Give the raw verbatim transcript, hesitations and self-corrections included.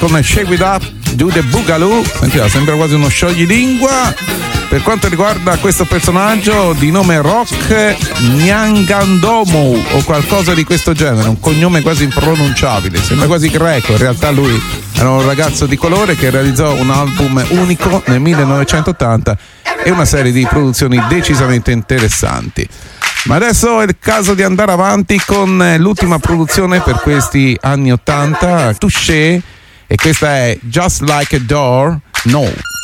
con Shake It Up, Do The Boogaloo. Sentite, sembra quasi uno scioglilingua. Per quanto riguarda questo personaggio di nome Rock Nyangandomo o qualcosa di questo genere, un cognome quasi impronunciabile, sembra quasi greco, in realtà lui era un ragazzo di colore che realizzò un album unico nel millenovecentottanta e una serie di produzioni decisamente interessanti. Ma adesso è il caso di andare avanti con l'ultima produzione per questi anni ottanta, Touché, e questa è Just Like a Door, No.